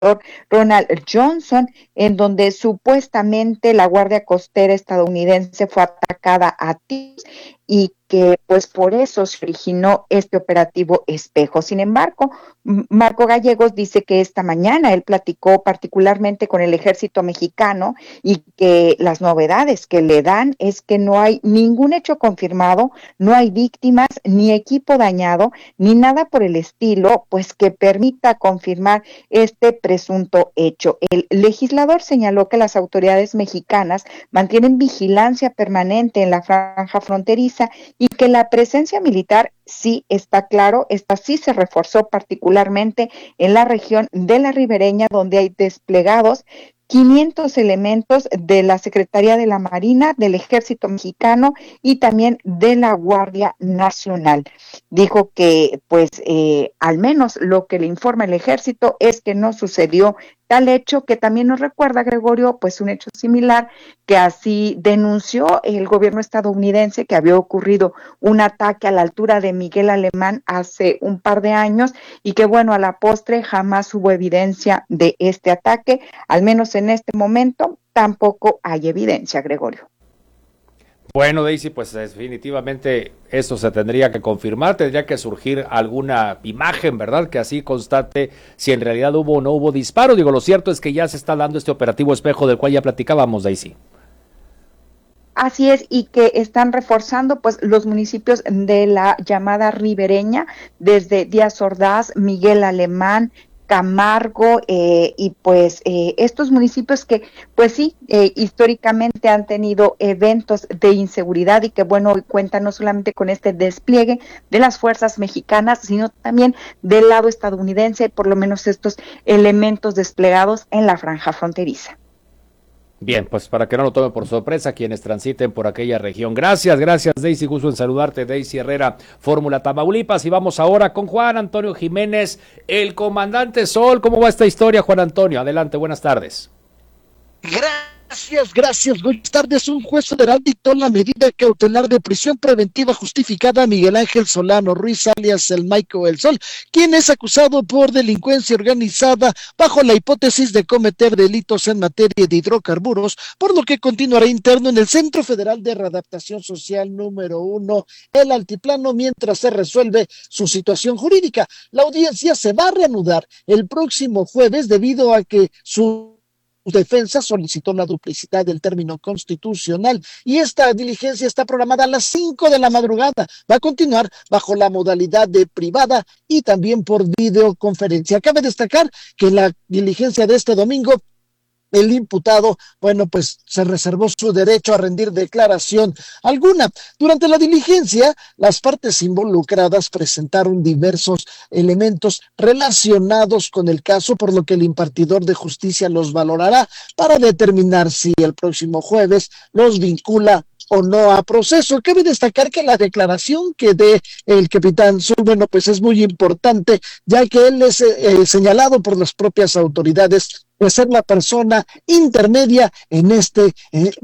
Ronald Johnson, en donde supuestamente la Guardia Costera estadounidense fue atacada a tiros y que pues por eso se originó este operativo Espejo. Sin embargo, Marco Gallegos dice que esta mañana él platicó particularmente con el ejército mexicano y que las novedades que le dan es que no hay ningún hecho confirmado, no hay víctimas, ni equipo dañado, ni nada por el estilo, pues que permita confirmar este presunto hecho. El legislador señaló que las autoridades mexicanas mantienen vigilancia permanente en la franja fronteriza y que la presencia militar sí está claro, esta sí se reforzó particularmente en la región de la Ribereña, donde hay desplegados 500 elementos de la Secretaría de la Marina, del Ejército Mexicano y también de la Guardia Nacional. Dijo que, pues, al menos lo que le informa el Ejército es que no sucedió tal hecho, que también nos recuerda, Gregorio, pues un hecho similar que así denunció el gobierno estadounidense, que había ocurrido un ataque a la altura de Miguel Alemán hace un par de años y que, bueno, a la postre jamás hubo evidencia de este ataque, al menos en este momento tampoco hay evidencia, Gregorio. Bueno, Daisy, pues definitivamente esto se tendría que confirmar, tendría que surgir alguna imagen, ¿verdad?, que así constate si en realidad hubo o no hubo disparo. Digo, lo cierto es que ya se está dando este operativo Espejo del cual ya platicábamos, Daisy. Así es, y que están reforzando pues los municipios de la llamada ribereña, desde Díaz Ordaz, Miguel Alemán, Camargo, y pues estos municipios que pues sí, históricamente han tenido eventos de inseguridad y que bueno, hoy cuentan no solamente con este despliegue de las fuerzas mexicanas, sino también del lado estadounidense, por lo menos estos elementos desplegados en la franja fronteriza. Bien, pues para que no lo tomen por sorpresa quienes transiten por aquella región. Gracias Daisy, gusto en saludarte, Daisy Herrera, Fórmula Tamaulipas, y vamos ahora con Juan Antonio Jiménez, el comandante Sol. ¿Cómo va esta historia, Juan Antonio? Adelante, buenas tardes. Gracias. Buenas tardes. Un juez federal dictó la medida cautelar de prisión preventiva justificada a Miguel Ángel Solano Ruiz, alias el Maico El Sol, quien es acusado por delincuencia organizada bajo la hipótesis de cometer delitos en materia de hidrocarburos, por lo que continuará interno en el Centro Federal de Readaptación Social número 1, el Altiplano, mientras se resuelve su situación jurídica. La audiencia se va a reanudar el próximo jueves debido a que su defensa solicitó la duplicidad del término constitucional y esta diligencia está programada a las 5 de la madrugada. Va a continuar bajo la modalidad de privada y también por videoconferencia. Cabe destacar que la diligencia de este domingo, el imputado, bueno, pues se reservó su derecho a rendir declaración alguna. Durante la diligencia, las partes involucradas presentaron diversos elementos relacionados con el caso, por lo que el impartidor de justicia los valorará para determinar si el próximo jueves los vincula o no a proceso. Cabe destacar que la declaración que dé el capitán Sol, bueno, pues es muy importante, ya que él es señalado por las propias autoridades de ser la persona intermedia en este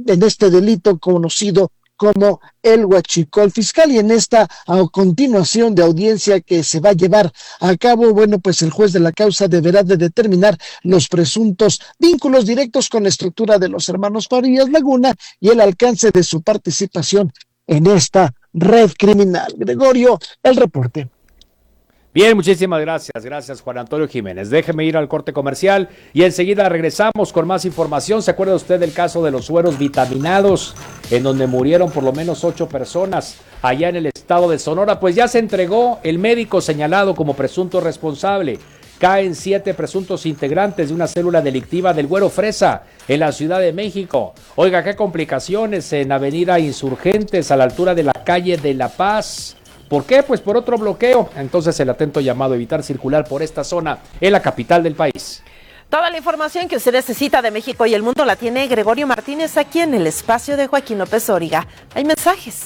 delito conocido como el huachicol fiscal. Y en esta continuación de audiencia que se va a llevar a cabo, bueno, pues el juez de la causa deberá de determinar los presuntos vínculos directos con la estructura de los hermanos Farías Laguna y el alcance de su participación en esta red criminal. Gregorio, el reporte. Bien, muchísimas gracias Juan Antonio Jiménez. Déjeme ir al corte comercial y enseguida regresamos con más información. ¿Se acuerda usted del caso de los sueros vitaminados, en donde murieron por lo menos 8 personas allá en el estado de Sonora? Pues ya se entregó el médico señalado como presunto responsable. Caen 7 presuntos integrantes de una célula delictiva del Güero Fresa en la Ciudad de México. Oiga, qué complicaciones en Avenida Insurgentes, a la altura de la calle de La Paz. ¿Por qué? Pues por otro bloqueo. Entonces el atento llamado a evitar circular por esta zona en la capital del país. Toda la información que usted necesita de México y el mundo la tiene Gregorio Martínez aquí en el espacio de Joaquín López Dóriga. Hay mensajes.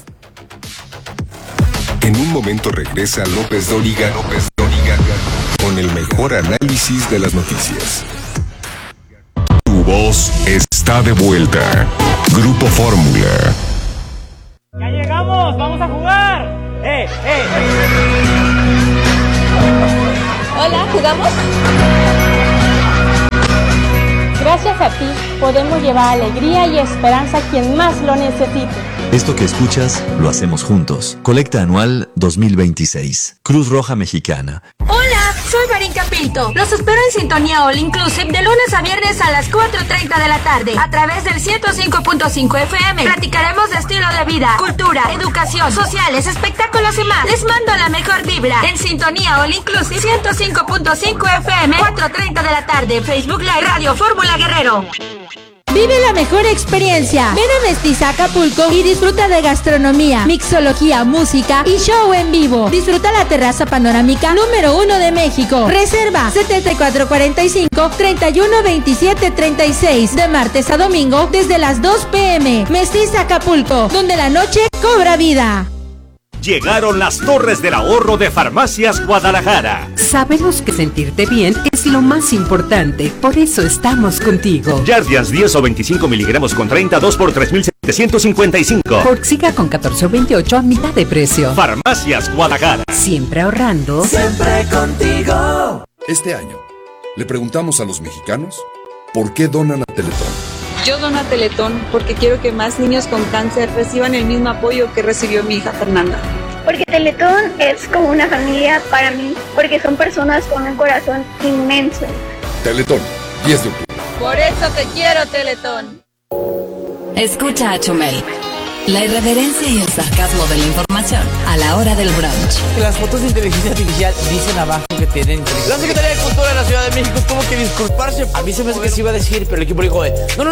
En un momento regresa López Dóriga con el mejor análisis de las noticias. Tu voz está de vuelta. Grupo Fórmula. ¡Ya llegamos! ¡Vamos a jugar! Hola, ¿jugamos? podemos llevar alegría y esperanza a quien más lo necesite. Esto que escuchas, lo hacemos juntos. Colecta anual 2026. Cruz Roja Mexicana. Hola, soy Marinka Pinto. Los espero en Sintonía All Inclusive de lunes a viernes a las 4:30 de la tarde a través del 105.5 FM. Platicaremos de estilo de vida, cultura, educación, sociales, espectáculos y más. Les mando la mejor vibra en Sintonía All Inclusive 105.5 FM, 4:30 de la tarde. Facebook Live Radio Fórmula Guerrero. Vive la mejor experiencia. Ven a Mestiza Acapulco y disfruta de gastronomía, mixología, música y show en vivo. Disfruta la terraza panorámica número 1 de México. Reserva 7445-312736 de martes a domingo desde las 2 p.m. Mestiza Acapulco, donde la noche cobra vida. Llegaron las Torres del Ahorro de Farmacias Guadalajara. Sabemos que sentirte bien es lo más importante, por eso estamos contigo. Jardians 10 o 25 miligramos con 32 por 3,755. Forxiga con 14 o 28 a mitad de precio. Farmacias Guadalajara. Siempre ahorrando. Siempre contigo. Este año, le preguntamos a los mexicanos por qué donan a Teletón. Yo dono a Teletón porque quiero que más niños con cáncer reciban el mismo apoyo que recibió mi hija Fernanda. Porque Teletón es como una familia para mí, porque son personas con un corazón inmenso. Teletón, 10 de octubre. Por eso te quiero, Teletón. Escucha a Chumel. La irreverencia y el sarcasmo de la información a la hora del brunch. Las fotos de inteligencia artificial dicen abajo que tienen inteligencia. La Secretaría de Cultura de la Ciudad de México tuvo que disculparse. A mí se me hace que se iba a decir, pero el equipo dijo, no,